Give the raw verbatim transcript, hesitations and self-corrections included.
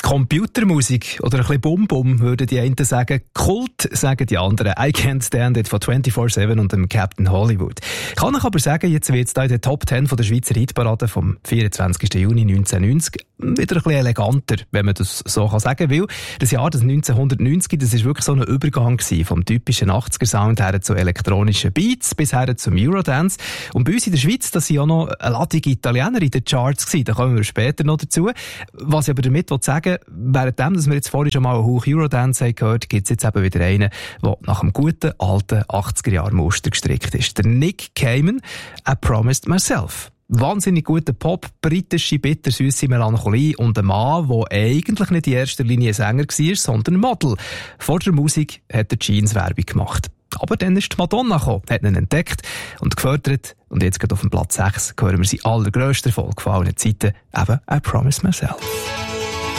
Computermusik oder ein bisschen Bum-Bum, würden die einen sagen. Kult, sagen die anderen. I Can't Stand It von vierundzwanzig sieben und dem Captain Hollywood. Ich kann euch aber sagen, jetzt wird es da in der Top zehn von der Schweizer Hitparade vom vierundzwanzigsten Juni neunzehnhundertneunzig wieder ein bisschen eleganter, wenn man das so kann sagen will. Das Jahr das neunzehnhundertneunzig, das ist wirklich so ein Übergang gewesen, vom typischen achtziger-Sound her zu elektronischen Beats bis her zum Eurodance. Und bei uns in der Schweiz, das sind ja noch eine Ladung Italiener in den Charts gewesen, da kommen wir später noch dazu. Was ich aber damit sagen will, währenddem, dass wir jetzt vorhin schon mal einen Hauch Eurodance haben gehört, gibt es jetzt eben wieder einen, der nach einem guten, alten achtziger-Jahr-Muster gestrickt ist. Der Nick Cayman, I Promised Myself. Wahnsinnig guter Pop, britische, bittersüße Melancholie und ein Mann, der eigentlich nicht in erster Linie Sänger war, sondern Model. Vor der Musik hat er Jeans-Werbung gemacht. Aber dann ist die Madonna gekommen, hat ihn entdeckt und gefördert. Und jetzt gerade auf dem Platz sechs hören wir sie allergrössten Erfolg von allen Zeiten, eben I Promised Myself.